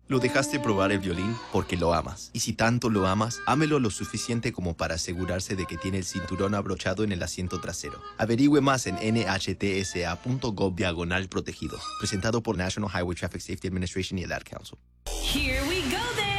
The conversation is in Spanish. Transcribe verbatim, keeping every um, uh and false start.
Lo dejaste probar el violín porque lo amas. Y si tanto lo amas, ámelo lo suficiente como para asegurarse de que tiene el cinturón abrochado en el asiento trasero. Averigüe más en n h t s a punto gov diagonal protegidos. Presentado por National Highway Traffic Safety Administration y el Ad Council. Here we go then.